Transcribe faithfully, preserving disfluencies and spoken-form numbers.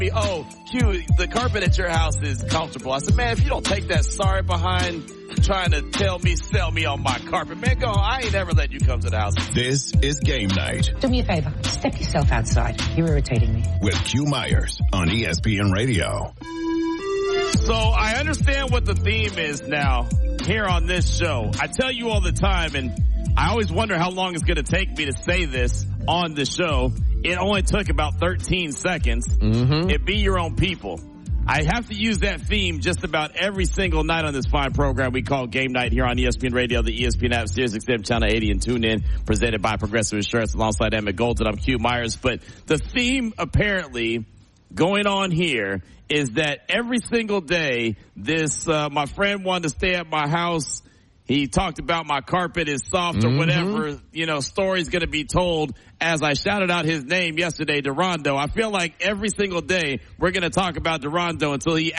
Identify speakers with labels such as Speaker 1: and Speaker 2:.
Speaker 1: oh, Q, the carpet at your house is comfortable. I said, man, if you don't take that sorry behind trying to tell me, sell me on my carpet, man, go on. I ain't ever let you come to the house.
Speaker 2: This is Game Night.
Speaker 3: Do me a favor. Step yourself outside. You're irritating me.
Speaker 2: With Q Myers on E S P N Radio.
Speaker 1: So I understand what the theme is now here on this show. I tell you all the time, and I always wonder how long it's going to take me to say this on the show. It only took about thirteen seconds.
Speaker 4: Mm-hmm.
Speaker 1: It be your own people. I have to use that theme just about every single night on this fine program we call Game Night here on E S P N Radio, the E S P N app, Sirius X M Channel eighty, and TuneIn, presented by Progressive Insurance alongside Emmett Golden. I'm Q Myers. But the theme apparently going on here is that every single day this, uh, my friend wanted to stay at my house. He talked about my carpet is soft or mm-hmm. whatever, you know, story's going to be told as I shouted out his name yesterday, Derondo. I feel like every single day we're going to talk about Derondo until he